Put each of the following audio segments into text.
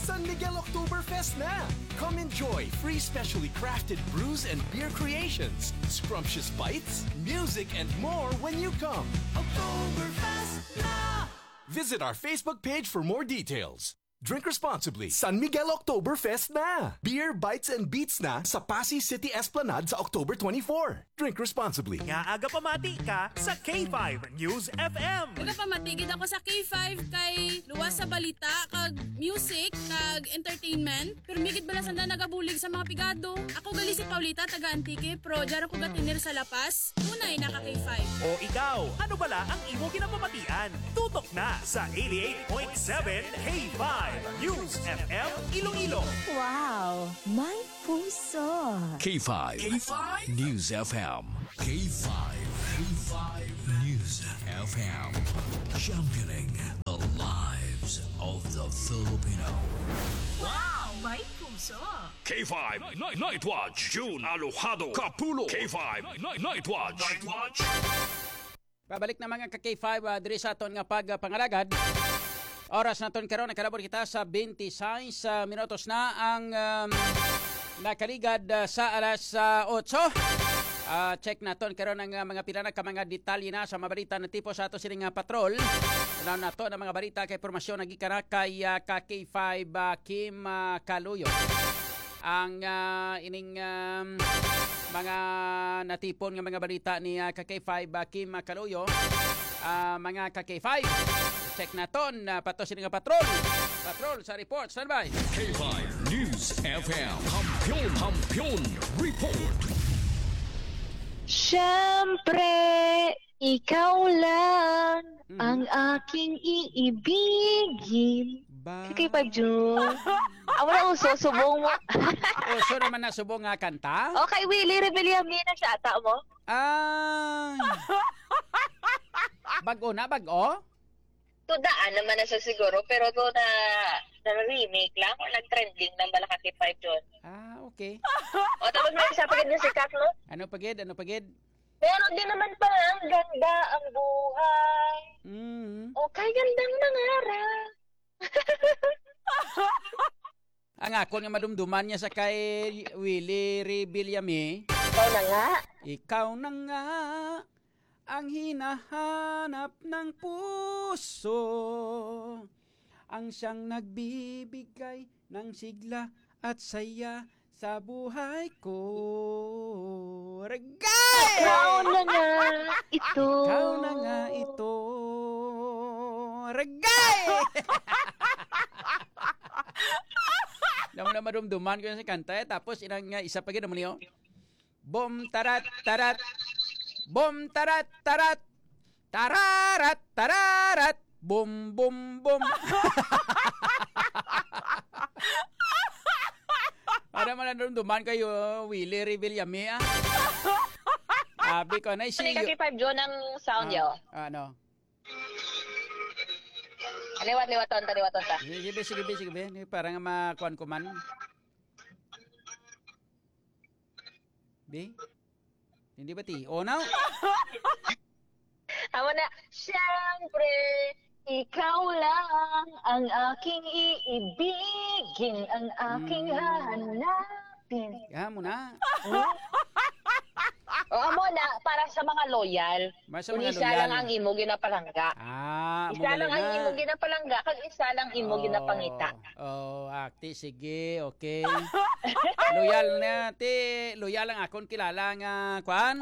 San Miguel Oktoberfest na! Come enjoy free specially crafted brews and beer creations, scrumptious bites, music, and more when you come. Oktoberfest na! Visit our Facebook page for more details. Drink responsibly. San Miguel Oktoberfest na! Beer, bites, and beats na sa Pasay City Esplanade sa October 24. Drink responsibly. Nga aga pamati ka sa K5 News FM. Aga pamatigid ako sa K5 kay luwas sa balita, kag music, kag entertainment. Pero migid bala sanda nagabulig sa mga pigado. Ako gali si Paulita, taga Antique, pro jar ako gatinir sa Lapas. Tunay naka K5. O ikaw, ano bala ang imo ginapamatian? Tutok na sa 88.7 K5 News FM Iloilo. Wow, may puso. K5. News FM. K5. News FM. Championing the lives of the Filipino. Wow, may puso. K5 Night Watch. June Alojado Capulo. K5 Night Watch. Pabalik na mga ka-K5 diri sa aton nga pagpangalagad. Oras naton karon nakalabot kita sa 26 minutos na ang nakaligad sa alas 8. Check naton karon ang mga pila ka mga detalye na sa mga balita na tipo sa ato sining patrol. Unaw nato ang mga balita kay impormasyon nagikana kay K5 Kim Kaluyo. Ang ining mga natipon nga mga balita ni K5 Kim Kaluyo. Mga K5 check naton patos nga patrol sa report. Standby. K5 News FM. Kampiyon report. Siyempre, ikaw lang ang aking iibigin. Kay 5 June. Wala uso, subong mo. Uso naman na subong nga kanta? Okay, Willie, Rebeliami na siya ata mo. Bago na, bago? Tudaan naman na siya siguro, pero to na remake lang o nag-trending ng malaka kay 5 June. Okay. O tapos may isa pagid na sikat, no? Ano pagid? Pero di naman pa ang ganda ang buhay. Okay, gandang nangarap. Ang ako nga madumduman niya sa kay Willie Rebeliami. Ikaw na nga ang hinahanap ng puso, ang siyang nagbibigay ng sigla at saya sa buhay ko. Regay! Ikaw na nga ito. Ikaw na nga ito. Regay! Naman na madumduman ko sa kanta tapos inang isa pa gina mo niyo. Bom tarat tarat. Bom tarat tarat. Tararat tararat. Bom bom bom. Para man nadumduman kayo Willie Rebeliami. Abi ko na si. Ano kay 5 June ang sound yo? Ano? Liwat-liwaton ta. Sige. Parang makuan ko man. Be? Hindi ba ti? O now? Amo na, siyempre, ikaw lang ang aking iibigin, ang aking hahanapin. Mo na. Amo na, para sa mga loyal. Sa mga isa loyal. lang ang imo ginapalangga. Isa lang ang imo ginapalangga, kag isa lang imo ginapangita. Akti, sige, okay. Loyal na, loyal lang akong kilala nga, kwan?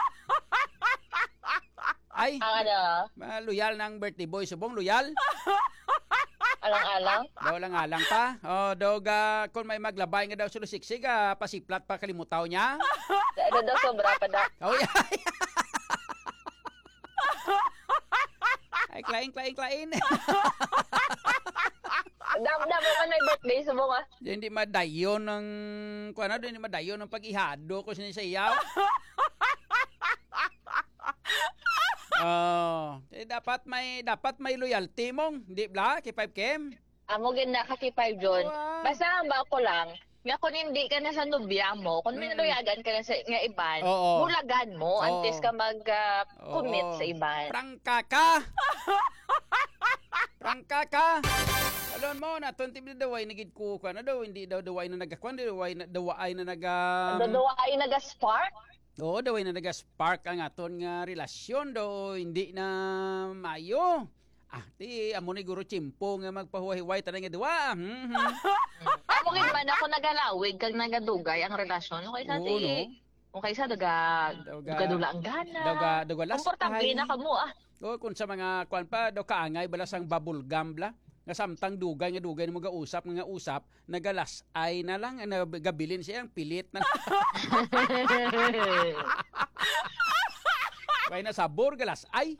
Ay, loyal ng birthday boy, subong loyal? Alang-alang? Daw alang-alang pa. Kung may maglabay nga daw sulusiksig, pasiplat pa kalimutaw niya. Daw sobra pa daw. Ay, klain. Dam man may birthday subong Hindi madayon ng hindi madayon ng pag-ihado ko sinisiyaw. Dapat may loyalty mong, di ba? Kay 5 Kim. Amo gina ka kay 5 June. Basta ang ba ko lang, nga kung hindi ka na sa nobya mo, kung minuyagan ka na sa nga iban, bulagan mo antes ka mag-commit sa iban. Prangka ka! Alon mo na tunti bi daway nagid ko na daw hindi daw daway na nagakwan daway na Ay naga-spark? Oo, daway na naga-spark ang aton nga relasyon do hindi na mayo. Ti amo ni guro chimpo nga magpahuway-huway tanang nga duwa. Amo gid man ako nagalawig kag nagadugay ang relasyon okay sa ti. Okay sa daga ang gana. Daga las. Komportable na kamo Kung sa mga kwan pa daw kaangay balas ang bubble gum bla. Nga samtang dugay mo gausap nga usap nagalas ay na lang nagabilin siya ang pilit na. Kaya na sabor galas ay.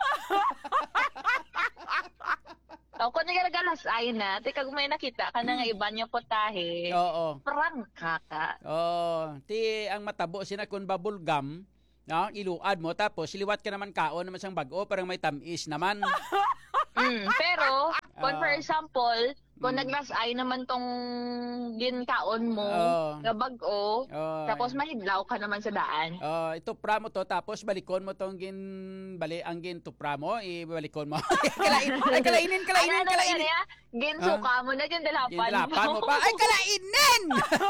Kung nagagalas ay na, kag may nakita ka na nga iba niyo potahe. Oo. Prangka ka. Oo. Ti ang matabo sina kun bubble gum, no? Iluad mo tapos siliwat ka naman kaon naman sang bag-o parang may tamis naman. Pero kung for example, kung naglas ay naman tong ginkaon mo nga bag-o, tapos mahidlaw ka naman sa daan. Itupra mo to tapos balikon mo tong ang gintupra mo, ibalikon mo. Kalainin. Ginsuka mo na Gindalapan mo pa. Ay, kalainin!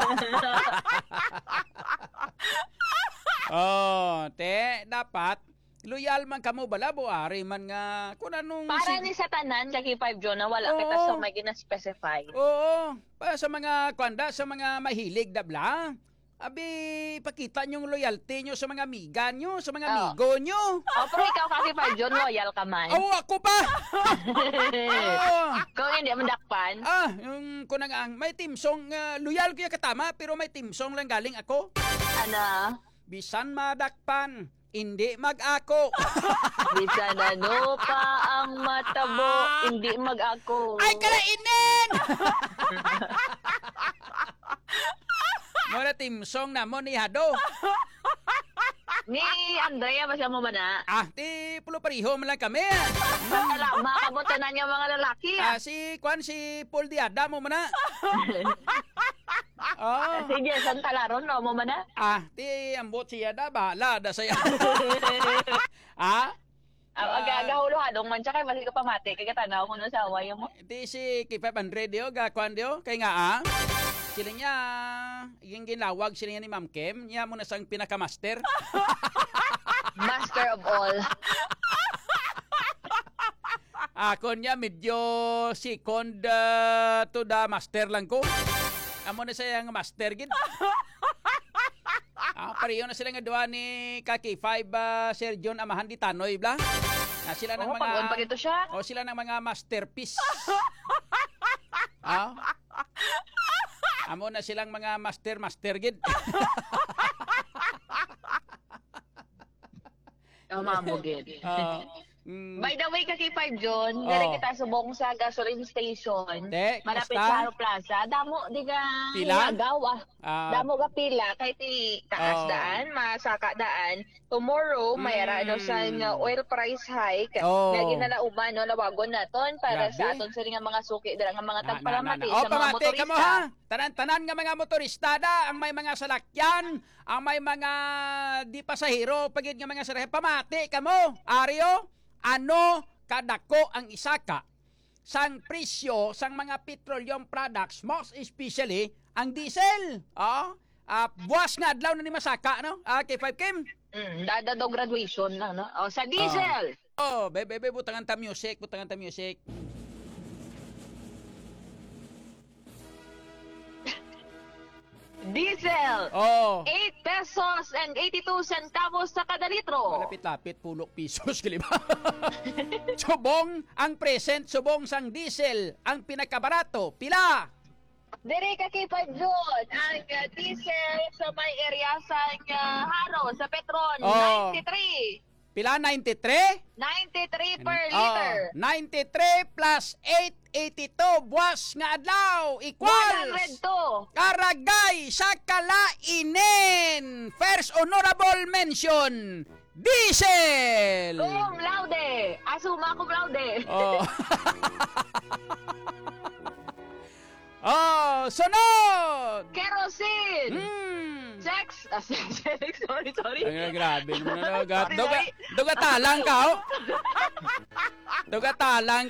Dapat loyal man kamo bala buari man nga kun anong para ni sa tanan kay 5 John na wala kita sa may gina-specify. Oo, para sa mga kwanda sa mga mahilig dabla. Abi, pakita nyo loyalty nyo sa mga amiga nyo, sa mga amigo nyo. Pero ikaw kasi 5 John, loyal ka man. Ako pa! Kung hindi mandakpan. Yung kunang may timsong, loyal ko yung katama, pero may timsong lang galing ako. Ano? Bisan madakpan, hindi mag-ako. Bisan ano pa ang matabo, hindi mag-ako. Ay, kalainin! Muna timsong na mo ni Hado. Ni Andrea, basta mo ba na? Ti pulo pariho man lang kami. Makabutan na niya mga lalaki. Si Paul Diada mo man na. Sige, San Talaron, no mo man na? Ti ambot siya da, bahala da saya. Agahuluhadong man siya kay basi ka pamati. Kaya tanaw ko na sa away mo. Ti si K500 yo, gakwan yo. Kaya nga sila niya, yung ginawag sila niya ni Ma'am Kem, niya mo na sang pinaka-master. Master of all. Ako niya, medyo second to the master lang ko. Amo na siya ang master, gid. Pareho na sila nga duwa ni Kaki 5 Sir John Amahan di Tanoy, bla. Sila ng mga... pag-on pa dito siya? Sila ng mga masterpiece. Amo na silang mga master gid. Mamo gid. By the way, kaki 5 John, diri kita subong sa gasoline station. Malapit sa Haro Plaza. Damo di ka agaw Damo ka pila kay ti taas daan, masaka daan. Tomorrow mayara sa oil price hike. Lagi na nauban no lawagon naton para sa aton sa nga mga suki dira nga mga tagpalamati sa mga motorista. Kamo, ha? Tanan nga mga motorista ang may mga salakyan, ang may mga di pasahero pagid nga mga sarahe pamati kamo. Ario, ano kadako ang isaka sang presyo sang mga petroleum products, most especially ang diesel. Buwas nga adlaw na ni masaka no. Kay 5 Kim. Dada do graduation lang no. Sa diesel. Bebe butangan ta music. Diesel. 8 pesos and 82 centavos sa kada litro. Malapit-lapit pulok pisos kili ba? Subong ang present subong sang diesel ang pinakabarato. Pila? Dire ka kay 5 John, ang diesel sa may area sa Haro sa Petron 93. Pila 93? 93 per liter. 93 plus 882 buwas nga adlaw equals 102. Karagay sa kalainin. First honorable mention, diesel. Cum laude. Asuma cum laude. Sunod. Kerosene. Sex. Sorry. Ay, grabe naman na duga talang ka, oh. Duga talang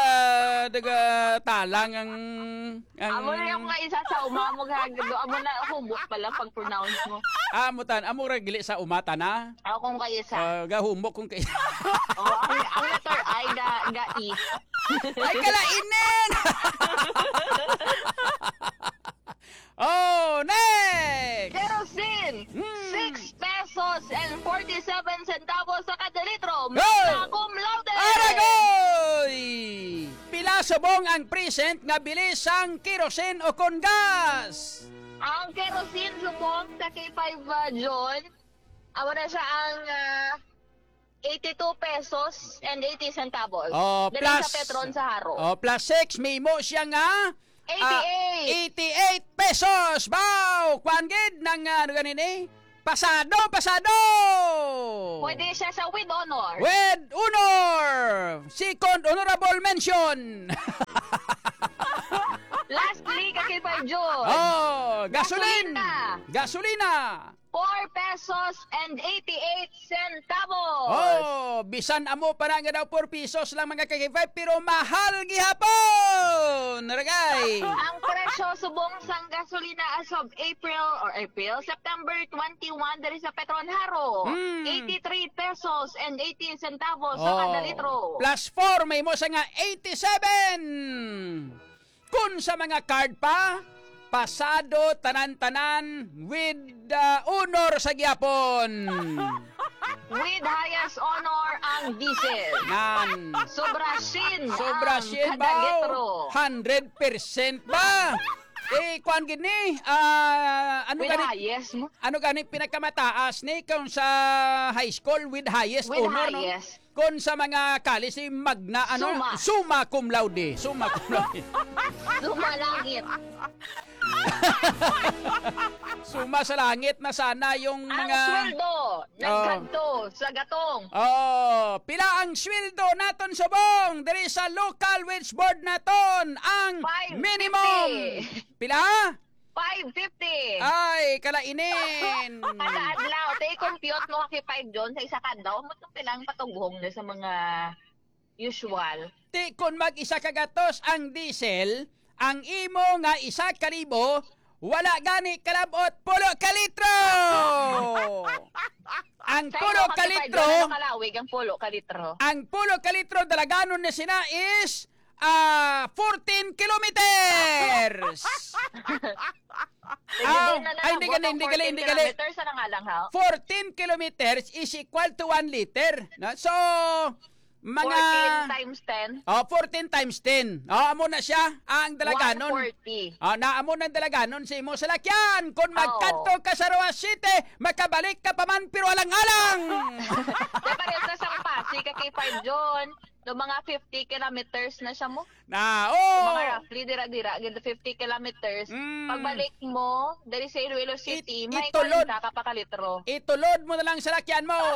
ang amo na yung nga isa sa umamog hagdo. Amo na humok pala pag pronounce mo. Amo regli sa umata na. Ako kung kayo sa. Gahumok kung kayo. Ang letter I ga E. Ay kalainin. Oh, next! Kerosene! 6 pesos and 47 centavos sa kada litro. Hey! Magna cum laude! Aragoy! Pila subong ang present nga bilis ang kerosene o kon gas? Ang kerosene subong sa K5 John, awa na siya ang 82 pesos and 80 centavos. Dali sa Petron sa Haro. Plus 6, may mo siya nga 88 pesos. Wow! Kwangid ng ganini. Pasado! Pwede siya sa with honor. With honor! Second honorable mention. Lastly, K5 John. Gasolina. 4 pesos and 88 centavos. Bisan amo pa nga daw 4 pesos lang mga K5 pero mahal gihapon. Ragay. Ang presyo subong sang gasolina as of September 21 diri sa Petron Haro. 83 pesos and 80 centavos sa kada litro. Plus 4 may mo sa nga 87. Kung sa mga card pa, pasado tanan-tanan with honor sa gyapon. With highest honor ang diesel. Sobra sin ang kada litro. 100% ba? Kuan gini, ano gani pinagkamataas ni kung sa high school with highest honor, no? Kung sa mga college si magna summa cum laude. Summa langit. Suma sa langit na sana yung ang mga sweldo nagkanto sa gatong. Pila ang sweldo naton subong diri sa local wage board naton ang minimum. Pila? 550. Ay, kalainin. Kada adlaw, compute mo kay 5 John sa isa kadlaw, mo pilang patughong na sa mga usual. Kung mag-isa kagatos ang diesel, ang imo nga 1,000 wala gani kalabot 10 ka litro. Ang 10 ka litro, ang 10 ka litro dalaganon na sina is 14 kilometers. Hindi gali. 14 kilometers is equal to 1 liter. So, mga 14 times 10. 14 times 10. Amo na siya ang dalaganon. 140. Naamo na dalaganon sa imo sa lakyan. Kung magkanto ka sa Roa City, makabalik ka pa man pero alang-alang. Pares na sa Pasig ka kay 5 John. No mga 50 kilometers na siya mo. Mga roughly dira-dira, 50 kilometers. Pagbalik mo, dari sa Iloilo City, may 40 ka pa litro. Itulod mo na lang sa lakyan mo.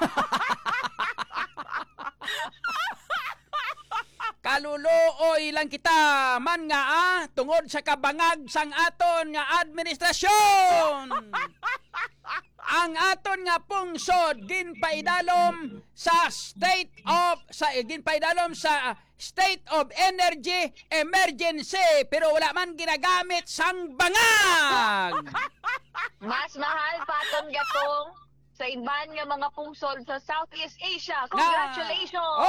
Kaluluoy lang kita man nga tungod sa kabangag sang aton nga administrasyon. Ang aton nga pungsod ginpaidalom sa state of energy emergency pero wala man ginagamit sang bangag. Mas mahal paton gatong sa iban nga mga pungsod sa Southeast Asia. Congratulations!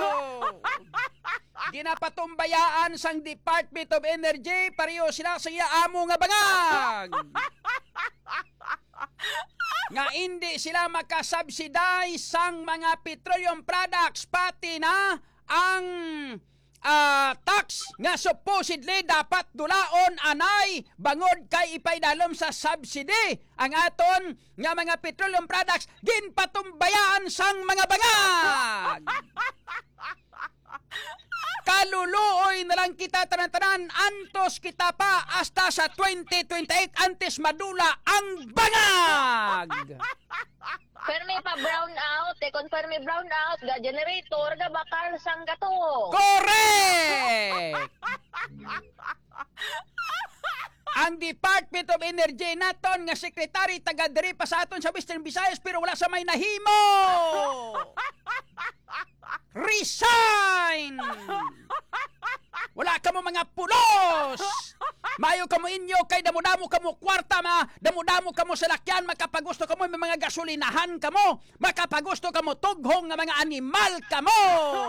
Ginapatumbayaan sang Department of Energy pareho sila sa amo nga bangag. Nga hindi sila makasubsidize sang mga petroleum products pati na ang tax nga supposedly dapat dulaon anay bangod kay ipaidalom sa subsidy ang aton nga mga petroleum products ginpatumbayaan sang mga bangag. Kaluluoy na lang kita tanan-tanan antos kita pa hasta sa 2028 antes madula ang bangag. Pero may pa brown out, confirm may brown out, ga generator, ga bakal sang gato. Correct! ang Department of Energy naton nga sekretary taga diri pa sa aton sa Western Visayas pero wala sa may nahimo. Resign! Wala ka mo mga pulos! Mayo ka mo inyo kay damo-damo ka mo kwarta damo-damo ka mo sa lakyan, makapagusto ka mo may mga gasolinahan ka mo, makapagusto ka mo tughong nga mga animal ka mo.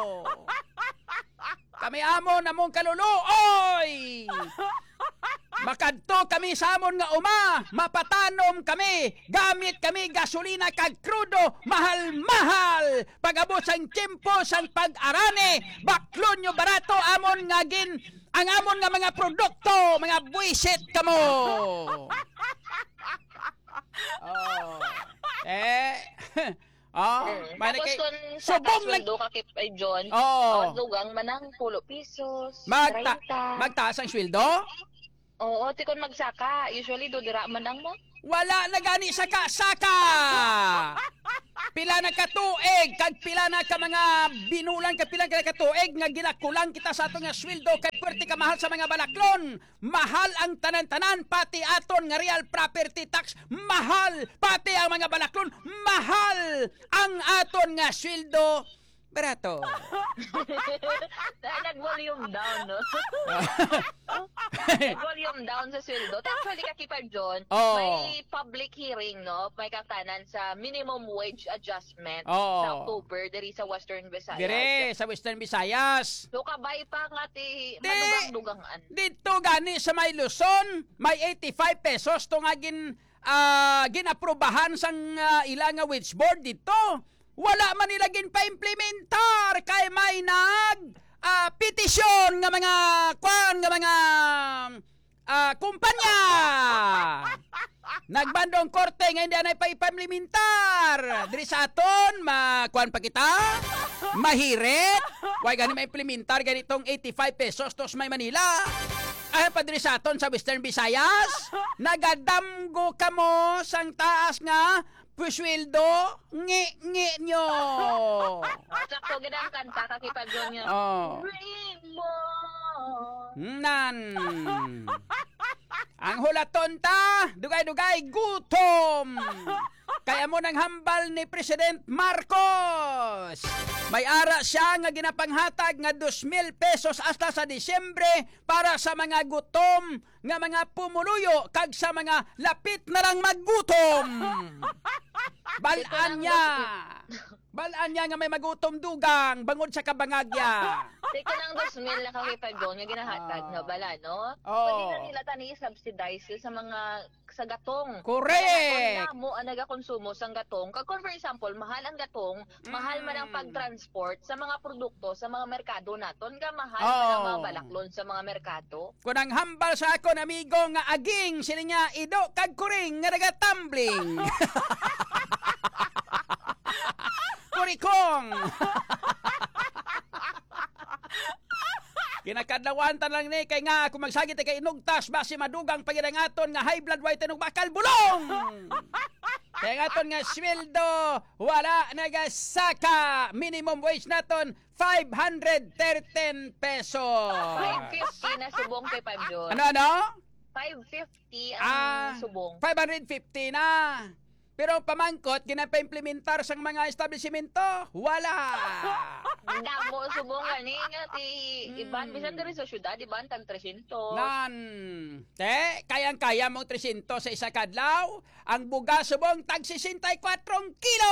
Kami amon namong kaluluoy. Makadto kami sa amon nga uma, mapatanom kami, gamit kami gasolina kag krudo, mahal-mahal. Pag-abot sang tiempo sang pag-arane, baklon nyo barato amon nga ang amon nga mga produkto, mga buwisit kamo. Tapos kung sa sweldo ka kay John, dugang manang 10 pesos, 30. Magtaas ang sweldo? Oo, ti kon magsaka, usually dudira manang mo. Wala na gani saka-saka. Pila na katuig, kag pila na ka mga binulan, kag pila ka katuig nga ginakulang kita sa aton nga sweldo kay puwerte ka mahal sa mga balaklon. Mahal ang tanan-tanan, pati aton nga real property tax, mahal pati ang mga balaklon, mahal ang aton nga sweldo. Barato. Nag-volume down, no? Nag-volume down sa sweldo. Actually, kakipag John, may public hearing, no? May kakanan sa minimum wage adjustment sa October diri sa Western Visayas. Dire, sa Western Visayas. So, kabay pa nga ti madugang-dugangan. Dito gani sa may Luzon, may 85 pesos to nga ginaprobahan sang ilang nga wage board dito. Wala man nila ginpa-implementar kay may petisyon nga mga kumpanya. Nagbandong korte nga hindi na pa-implementar. Diri sa aton, kuan pa kita? Mahirit. Why gani ma-implementar ganitong 85 pesos tos may Manila. Ay pa diri sa aton sa Western Visayas, nagadamgo kamo sang taas nga pusweldo, ngi nyo. Sakto gidang kanta kakipag John niya. Nan. Ang hulaton ta, dugay-dugay gutom. Kaya mo nang hambal ni President Marcos. May ara siya nga ginapanghatag nga 2,000 pesos hasta sa Disyembre para sa mga gutom nga mga pumuluyo kag sa mga lapit na lang maggutom. Balaan niya nga may magutom dugang bangod sa kabangagya. Teka nang 2,000 na kakipag John nga ginahatag na bala, no? Pwede na nila tani subsidize sa mga sa gatong. Correct. Kung mo ang nagakonsumo sa gatong, kag for example, mahal ang gatong, mahal man ang pagtransport sa mga produkto sa mga merkado naton, nga mahal man ang mga balaklon sa mga merkado. Kung ang hambal sa akon amigo nga aging sila niya ido kag kuring nga nagatambling. Kurikong. Kinakadlawan lang ni kay nga kung magsagit kay inugtas basi madugang pagirangaton nga high blood white ug bakal bulong. Kaya ngaton nga sweldo wala nagasaka. Minimum wage naton 513 pesos. 550 na subong kay Pablo. Ano? 550 ang subong. 550 na. Pero pamangkot, ginapa-implementar sang mga establishmento, wala. Damo subong gani nga ti iban bisan diri sa syudad iban tag 300. Nan. Kayang-kaya mong 300 sa isa kadlaw, ang bugas subong tag 64 kilo.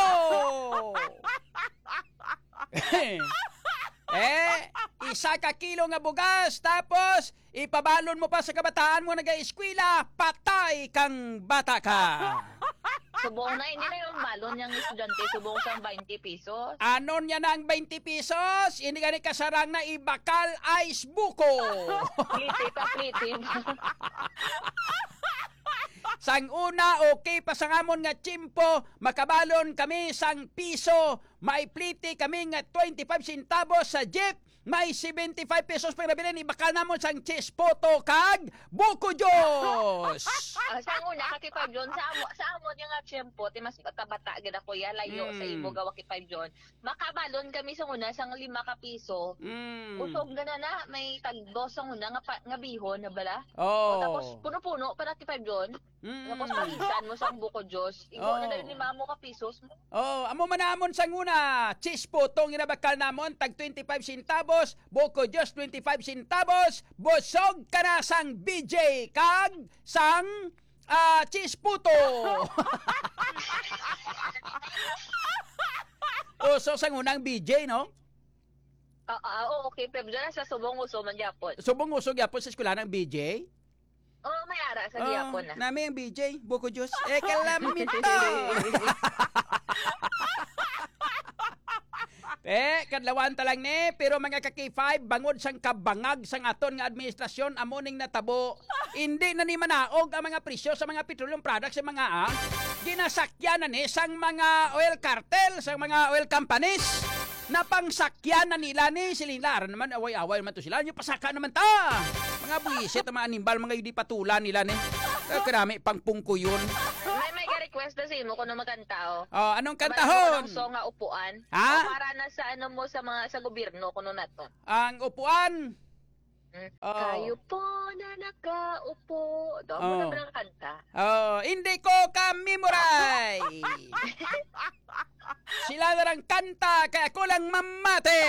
Isa ka kilo nga bugas tapos ipabalon mo pa sa kabataan mo nag-eskwela, patay kang bata ka. Subong na, hindi na yung balon niyang estudyante, subong sa 20 pesos. Ano niya na ang 20 pesos? Hindi ka kasarang na ibakal ice buko. Pliti. Sang una, okay pa sa ngamon nga tsimpo, makabalon kami sang piso, maipliti kami nga 25 centavos sa jeep, may 75 pesos pag nabilin, ibakal namon sang cheese poto kag buko Diyos. Sang una, kakipag John, sa amon yung nga tsimpo, mas bata-bata gada ko ya, layo sa imo gawa kipag John. Makabalon kami sa una, sang 5 ka piso. Usog na may tagdos sang una nga bihon na bala. O tapos puno-puno no, para ti 5 John. Tapos pagitan mo sa buko Diyos. Igo na dahil 5 ka pesos mo. Amo manamon sang una. Cheese putong inabakal namon tag 25 centavos, buko Diyos 25 centavos, busog ka na sang BJ kag sang cheese puto. So sang unang BJ, no? Okay. Pero dyan sa subong uso man yapon. Subong uso yapon sa eskwela ng BJ? May ara sa yapon na. Nami ang BJ, buko Diyos. Kalamito. Kadlawan talang ni, pero mga kaki-5, bangod sang kabangag sang aton nga administrasyon, amoning natabo. Hindi na ni manaog ang mga presyo sa mga petroleum products sa mga ginasakyan na ni sang mga oil cartel, sang mga oil companies. Napangsakyan na nila ni sililar naman, away-away naman to sila. Yung pasaka naman ta. Mga buwisit, mga animal, mga yudi patulan nila ni. Karami pang pungko yun. May request na sa imo kung makanta anong kantahon? Anong song nga upuan? Ha? O para na sa ano mo sa gobyerno kuno nato. Ang upuan. Kayo po na nakaupo. Doon mo na ba ng kanta? Hindi ko kamimuray. Sila na lang kanta kaya ko lang mamate.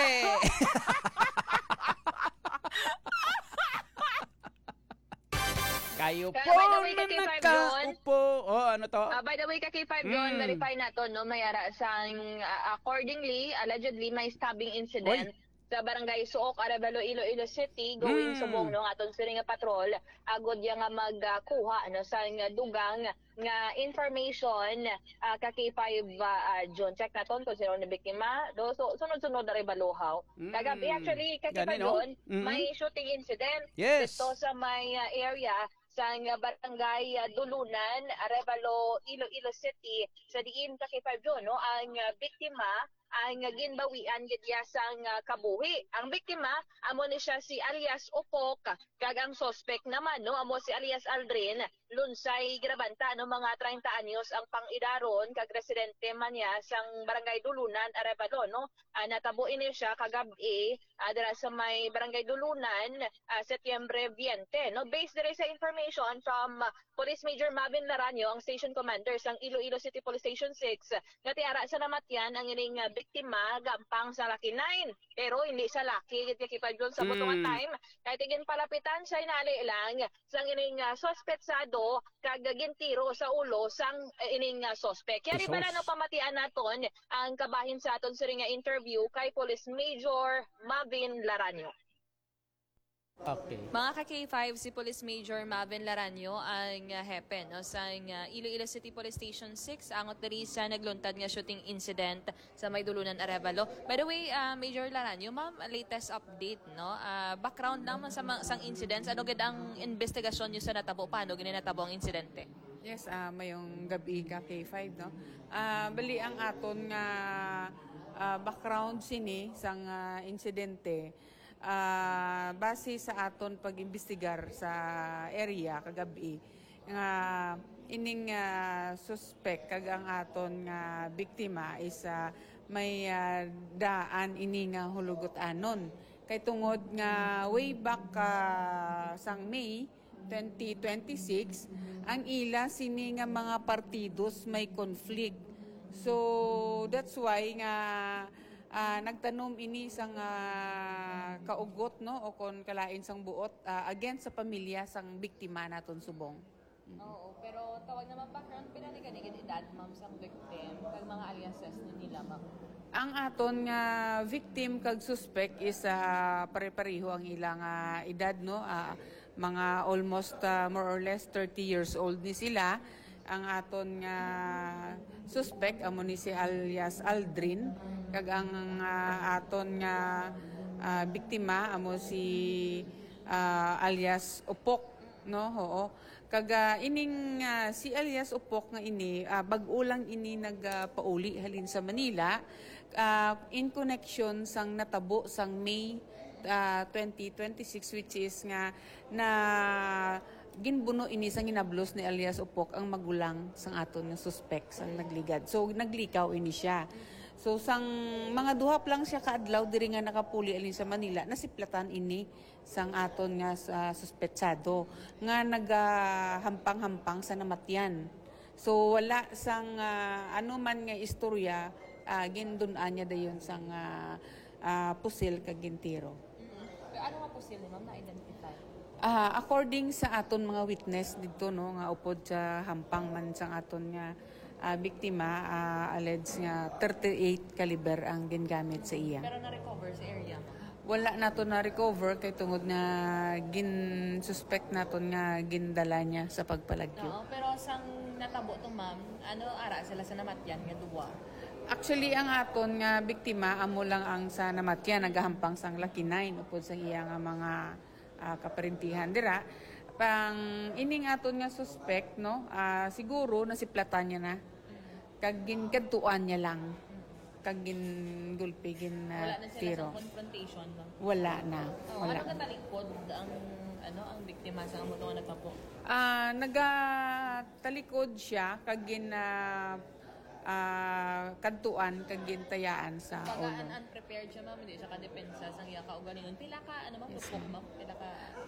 Kayo po na nakaupo. Ano to? By the way, kaki-5 John, verify nato, no? May ara sang accordingly, allegedly, may stabbing incident sa barangay Suok, Arevalo, Iloilo City, going subong no aton sila nga patrol, agod yang nga magkuha ano sa dugang nga information kaki-5 John. Check naton kung sino na biktima. So sunod-sunod na rin baluhaw. Kagabi actually kaki-5 John, may shooting incident dito sa may area sa barangay Dulunan, Arevalo, Iloilo City, sa diin kaki-5 John, no? Ang biktima ang ginbawian gidya sang kabuhi. Ang biktima amo ni siya si alias Upok, kag ang suspect naman no amo si alias Aldrin Lunsay Grabanta no, mga 30 anyos ang pang-idaron kag residente man niya sang barangay Dulunan, Arevalo no. Natabo ini siya kagabi dira sa may barangay Dulunan, Setyembre 20 no. Based dire sa information from Police Major Mavin Laranio, ang station commander sang Iloilo City Police Station 6, nga tiara sa namatyan ang ining biktima gampang sa Lucky 9. Pero hindi sa Lucky, kaya doon sa butungan time. Kahit igin palapitan siya inali lang sang ining suspetsado kag gintiro sa ulo sang ining suspect. Kaya riba na pamatian naton ang kabahin sa aton sa nga interview kay Police Major Mavin Laranio. Okay. Mga ka-K5, si Police Major Mavin Laranio ang hepe no, sa Iloilo City Police Station 6 angot diri sa nagluntad nga shooting incident sa may Dulunan, Arevalo. By the way, Major Laranio, ma'am, latest update no, background naman sa sang incidents, ano gid ang investigasyon niyo sa natabo, paano ginatabo ang insidente? Yes, mayong gabi ka K5 no. Bali ang aton nga background sini sang insidente. Base sa aton pag-imbestigar sa area kagabi nga ining suspect kag ang aton nga biktima is may daan ini nga hulugot-anon kay tungod nga way back sang May 2026 ang ila sini nga mga partidos may conflict. So that's why nga nagtanom ini sang kaugot no o kon kalain sang buot against sa pamilya sang biktima naton subong. Oo, pero tawag naman background pinaniganigid edad ma'am sang victim kag mga aliases nila ma'am. Ang aton nga victim kag suspect is pare-pareho ang ilang edad no, mga almost more or less 30 years old ni sila. Ang aton nga suspect amo ni si alias Aldrin kag ang aton nga biktima amo si alias Upok no. Oo, kag ining si alias Upok nga ini bag-ulang ini nagpauli halin sa Manila in connection sang natabo sang May 2026 which is nga na ginbuno ini sang ginablos ni alias Upok ang magulang sang aton nga suspect sang nagligad. So naglikaw ini siya. So sang mga duhap lang siya kaadlaw diri nga nakapuli alin sa Manila nasiplatan ini sang aton nga suspetsado nga nagahampang-hampang sa namatyan. So wala sang ano man nga istorya gindun-an niya dayon sang pusil kag gintiro. Pero ano nga pusil ni ma'am na-identify? According sa aton mga witness dito no nga upod sa hampang man sang aton nga biktima alleged nga 38 caliber ang gingamit sa iya. Pero na-recover sa area? Wala nato na-recover kay tungod nga gin-suspect naton nga gindala niya sa pagpalagyo. Oo, pero sang natabo to ma'am, ano ara sila sa namatyan nga duwa? Actually, ang aton nga biktima amo lang ang sa namatyan nagahampang sang lakinay upod sa iya nga mga kaparintihan dira. Pang ining aton nga suspect no siguro nasiplatan niya na kag ginkantuan niya lang kag gingulpi gin wala na sila tiro sa confrontation no? Wala na wala. Ano nga talikod ang biktima sa amo nga nagtapo? Nagatalikod siya kag gin kantuan kag gintayaan sa ulo. Pag unprepared siya ma'am, hindi siya ka-depensa sang iya kaugalingon. Pila ka ano ma'am, pupok ma'am, pila ka